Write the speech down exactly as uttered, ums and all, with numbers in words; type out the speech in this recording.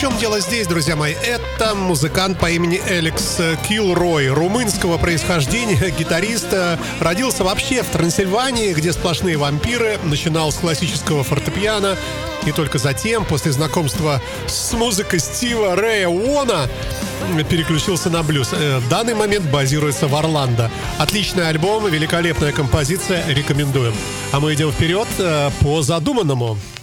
чем дело здесь, друзья мои? Это музыкант по имени Элекс Килрой, румынского происхождения, гитарист. Родился вообще в Трансильвании, где сплошные вампиры. Начинал с классического фортепиано. И только затем, после знакомства с музыкой Стива Рэя Уона, переключился на блюз. В данный момент базируется в Орландо. Отличный альбом, великолепная композиция, рекомендуем. А мы идем вперед по задуманному.